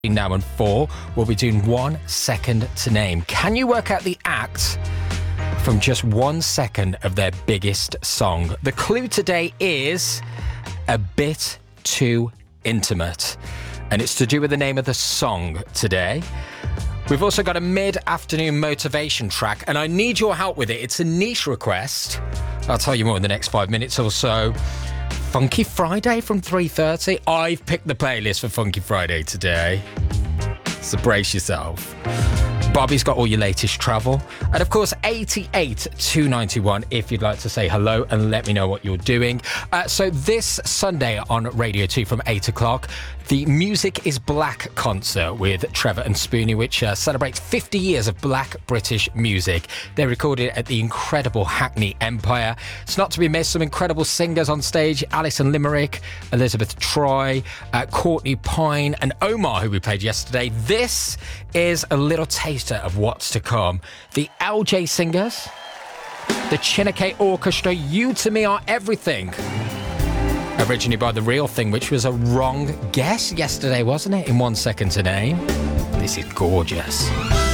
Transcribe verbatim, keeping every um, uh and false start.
Now and four, we'll be doing one second to name. Can you work out the act from just one second of their biggest song? The clue today is a bit too intimate, and it's to do with the name of the song today. We've also got a mid-afternoon motivation track, and I need your help with it. It's a niche request. I'll tell you more in the next five minutes or so. Funky Friday from three thirty. I've picked the playlist for Funky Friday today, so brace yourself. Bobby's got all your latest travel. And of course, eighty-eight two ninety-one if you'd like to say hello and let me know what you're doing. Uh, so this Sunday on Radio two from eight o'clock, the Music is Black concert with Trevor and Spoonie, which uh, celebrates fifty years of black British music. They recorded at the incredible Hackney Empire. It's not to be missed. Some incredible singers on stage. Alison Limerick, Elizabeth Troy, uh, Courtney Pine and Omar, who we played yesterday. This is a little taster of what's to come. The L J Singers, the Chineke Orchestra, You To Me Are Everything. Originally by The Real Thing, which was a wrong guess yesterday, wasn't it? In one second to name. This is gorgeous.